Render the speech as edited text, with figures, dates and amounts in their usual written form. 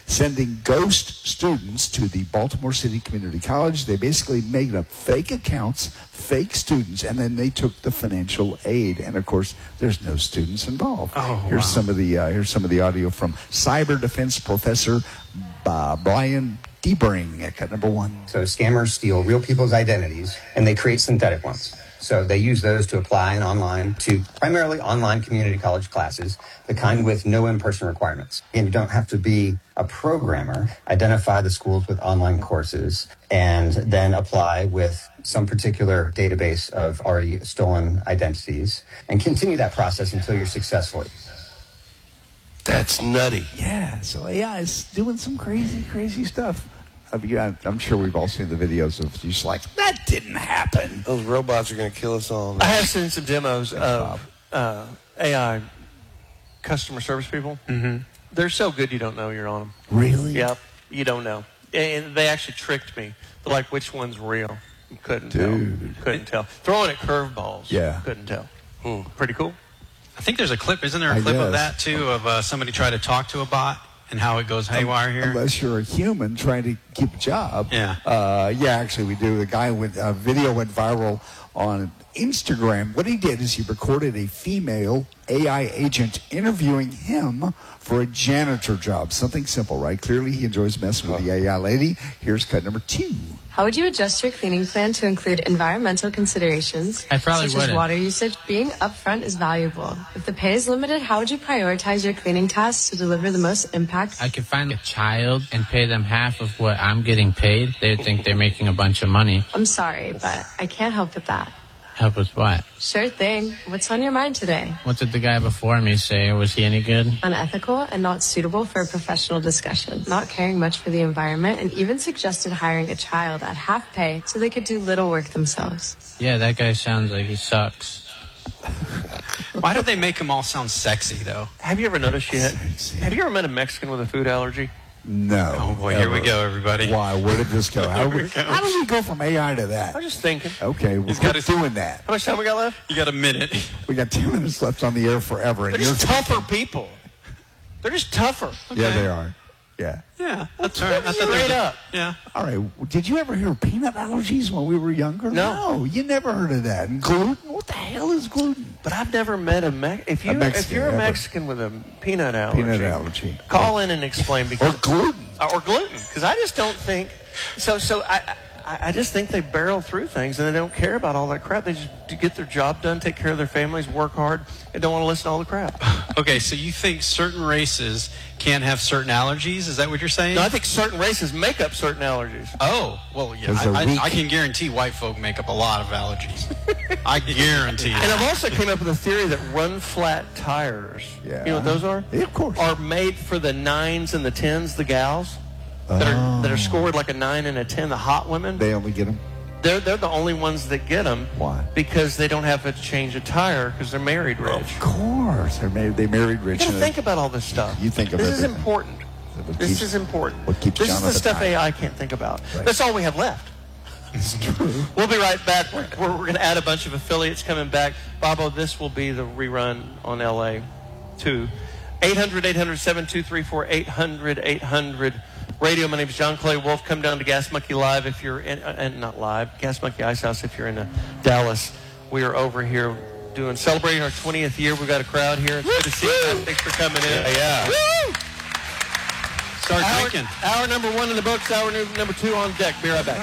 sending ghost students to the Baltimore City Community College. They basically made up fake accounts, fake students, and then they took the financial aid. And of course, there's no students involved. Here's some of the audio from cyber defense professor Brian Debring at cut number 1. So scammers steal real people's identities and they create synthetic ones. So they use those to apply to primarily online community college classes, the kind with no in-person requirements. And you don't have to be a programmer. Identify the schools with online courses and then apply with some particular database of already stolen identities and continue that process until you're successful. That's nutty. Yeah, so AI is doing some crazy stuff. I'm sure we've all seen the videos of just like, that didn't happen. Those robots are going to kill us all. I have seen some demos of AI customer service people. Mm-hmm. They're so good you don't know you're on them. Really? Yep, you don't know. And they actually tricked me. They're like, which one's real? Couldn't tell. Throwing at curveballs. Yeah. Couldn't tell. Pretty cool. I think there's a clip. Isn't there a clip of that, too, of somebody trying to talk to a bot and how it goes haywire here? Unless you're a human trying to keep a job. Yeah. Actually, we do. The guy with a video went viral on Instagram. What he did is he recorded a female AI agent interviewing him for a janitor job. Something simple, right? Clearly, he enjoys messing with the AI lady. Here's cut number 2. How would you adjust your cleaning plan to include environmental considerations? I probably such wouldn't. As water usage. Being upfront is valuable. If the pay is limited, how would you prioritize your cleaning tasks to deliver the most impact? I could find a child and pay them half of what I'm getting paid. They'd think they're making a bunch of money. I'm sorry, but I can't help with that. Help with what? Sure thing. What's on your mind today? What did the guy before me say? Was he any good? Unethical and not suitable for a professional discussion. Not caring much for the environment, and even suggested hiring a child at half pay so they could do little work themselves. Yeah, that guy sounds like he sucks. Why do they make them all sound sexy, though? Have you ever noticed yet? Have you ever met a Mexican with a food allergy? No. Oh, boy, here we go, everybody. Why? Where did this go? How did we go from AI to that? I'm just thinking. Okay, we're doing that. How much time we got left? You got a minute. We got 2 minutes left on the air forever. They're just tougher people. They're just tougher. Okay. Yeah, they are. Yeah. Yeah, that's all right. Straight up. Yeah. All right. Did you ever hear of peanut allergies when we were younger? No. You never heard of that. And gluten? What the hell is gluten? But I've never met a Mexican. If you're a Mexican with a peanut allergy, call in and explain. Or gluten. Because I just don't think. I just think they barrel through things and they don't care about all that crap. They just get their job done, take care of their families, work hard, and don't want to listen to all the crap. Okay, so you think certain races can't have certain allergies? Is that what you're saying? No, I think certain races make up certain allergies. Oh, well, yeah. I can guarantee white folk make up a lot of allergies. I guarantee And I've also came up with a theory that run-flat tires, you know what those are? Yeah, of course. Are made for the 9s and the 10s, the gals. That are scored like a 9 and a 10, the hot women. They only get them? They're the only ones that get them. Why? Because they don't have to change a tire because they're married rich. Of course. They married rich. You got to think about all this stuff. You think of this everything. is important. This is important. What keeps this John is the at the stuff time. AI can't think about. Right. That's all we have left. It's true. We'll be right back. We're going to add a bunch of affiliates coming back. Bobo, this will be the rerun on LA 2. 800-800-7234, 800-800 Radio. My name is John Clay Wolf. Come down to Gas Monkey Live if you're in, not live, Gas Monkey Ice House if you're in Dallas. We are over here celebrating our 20th year. We've got a crowd here. It's good to see you. Thanks for coming in. Yeah. Woo! Start drinking. Hour number 1 in the books, hour number 2 on deck. Be right back.